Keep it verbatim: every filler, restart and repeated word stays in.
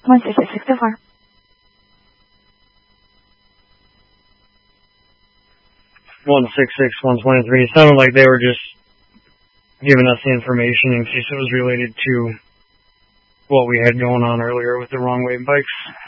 one six six two four. one six six one two three. It sounded like they were just giving us the information in case it was related to what we had going on earlier with the wrong way bikes.